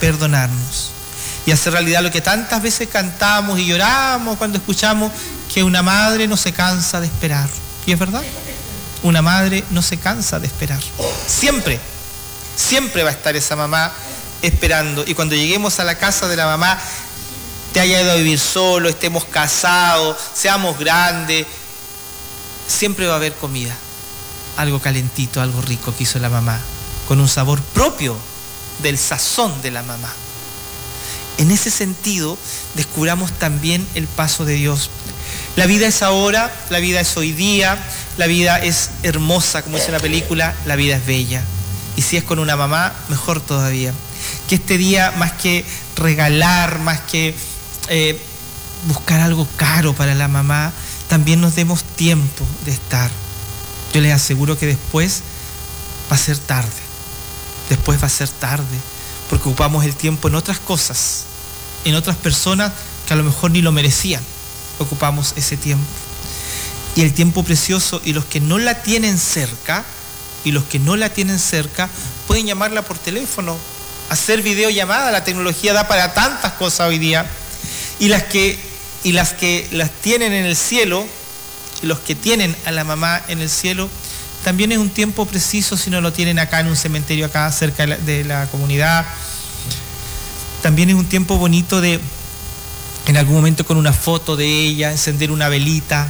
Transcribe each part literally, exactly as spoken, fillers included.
perdonarnos y hacer realidad lo que tantas veces cantamos y lloramos cuando escuchamos que una madre no se cansa de esperar. Y es verdad, una madre no se cansa de esperar. Siempre, siempre va a estar esa mamá esperando. Y cuando lleguemos a la casa de la mamá, te haya ido a vivir solo, estemos casados, seamos grandes, siempre va a haber comida. Algo calentito, algo rico que hizo la mamá, con un sabor propio del sazón de la mamá. En ese sentido, descubramos también el paso de Dios. La vida es ahora, la vida es hoy día, la vida es hermosa, como dice la película, la vida es bella. Y si es con una mamá, mejor todavía. Que este día, más que regalar, más que eh, buscar algo caro para la mamá, también nos demos tiempo de estar. Yo les aseguro que después va a ser tarde. Después va a ser tarde. Porque ocupamos el tiempo en otras cosas, en otras personas que a lo mejor ni lo merecían. Ocupamos ese tiempo. Y el tiempo precioso, y los que no la tienen cerca, y los que no la tienen cerca, pueden llamarla por teléfono, hacer videollamada. La tecnología da para tantas cosas hoy día. Y las que, y las que las tienen en el cielo, y los que tienen a la mamá en el cielo, también es un tiempo preciso si no lo tienen acá en un cementerio, acá cerca de la, de la comunidad. También es un tiempo bonito de, en algún momento con una foto de ella, encender una velita,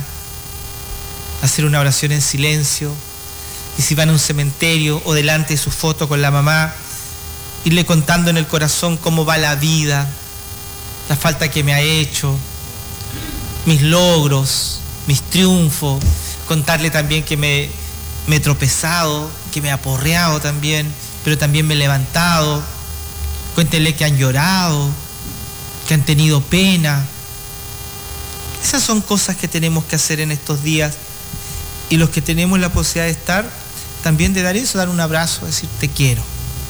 hacer una oración en silencio. Y si van a un cementerio o delante de su foto con la mamá, irle contando en el corazón cómo va la vida, la falta que me ha hecho, mis logros, mis triunfos, contarle también que me... me he tropezado, que me he aporreado también, pero también me he levantado. Cuéntenle que han llorado, que han tenido pena. Esas son cosas que tenemos que hacer en estos días. Y los que tenemos la posibilidad de estar, también de dar eso, dar un abrazo, decir te quiero.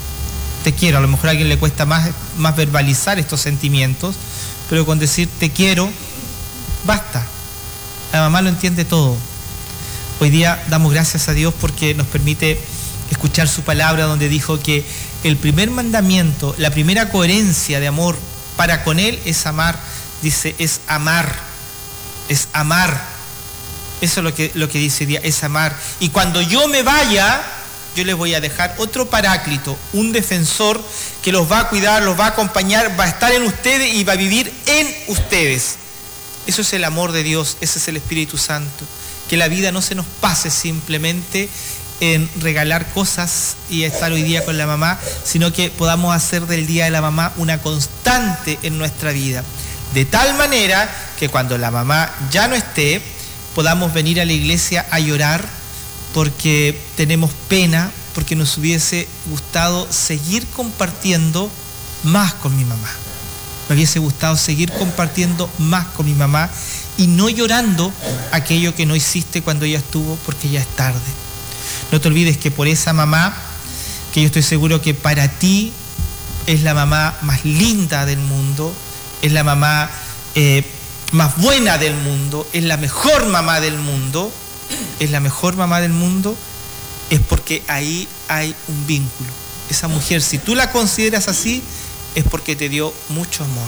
Te quiero. A lo mejor a alguien le cuesta más, más verbalizar estos sentimientos, pero con decir te quiero, basta. La mamá lo entiende todo. Hoy día damos gracias a Dios porque nos permite escuchar su palabra, donde dijo que el primer mandamiento, la primera coherencia de amor para con Él es amar. Dice, es amar, es amar. Eso es lo que, lo que dice hoy día, es amar. Y cuando yo me vaya, yo les voy a dejar otro paráclito, un defensor que los va a cuidar, los va a acompañar, va a estar en ustedes y va a vivir en ustedes. Eso es el amor de Dios, ese es el Espíritu Santo. Que la vida no se nos pase simplemente en regalar cosas y estar hoy día con la mamá, sino que podamos hacer del Día de la Mamá una constante en nuestra vida. De tal manera que cuando la mamá ya no esté, podamos venir a la iglesia a llorar porque tenemos pena, porque nos hubiese gustado seguir compartiendo más con mi mamá. Me hubiese gustado seguir compartiendo más con mi mamá y no llorando aquello que no hiciste cuando ella estuvo, porque ya es tarde. No te olvides que por esa mamá, que yo estoy seguro que para ti es la mamá más linda del mundo, es la mamá eh, más buena del mundo, es la mejor mamá del mundo, es la mejor mamá del mundo, es porque ahí hay un vínculo. Esa mujer, si tú la consideras así, es porque te dio mucho amor.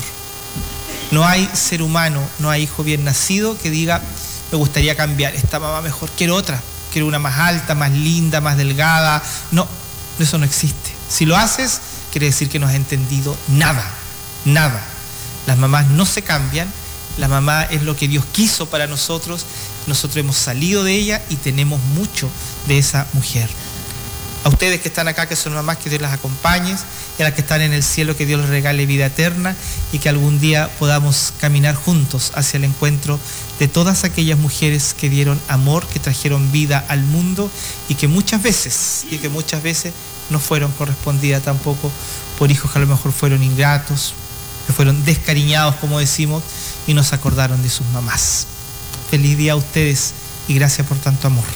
No hay ser humano, no hay hijo bien nacido que diga, me gustaría cambiar, esta mamá mejor, quiero otra, quiero una más alta, más linda, más delgada. No, eso no existe. Si lo haces, quiere decir que no has entendido nada, nada. Las mamás no se cambian, la mamá es lo que Dios quiso para nosotros, nosotros hemos salido de ella y tenemos mucho de esa mujer. A ustedes que están acá, que son mamás, que Dios las acompañe, y a las que están en el cielo, que Dios les regale vida eterna y que algún día podamos caminar juntos hacia el encuentro de todas aquellas mujeres que dieron amor, que trajeron vida al mundo y que muchas veces, y que muchas veces no fueron correspondidas tampoco por hijos que a lo mejor fueron ingratos, que fueron descariñados, como decimos, y no se acordaron de sus mamás. Feliz día a ustedes y gracias por tanto amor.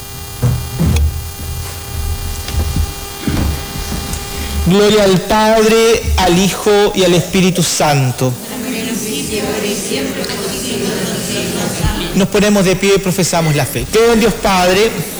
Gloria al Padre, al Hijo y al Espíritu Santo. Nos ponemos de pie y profesamos la fe. Creo en Dios Padre,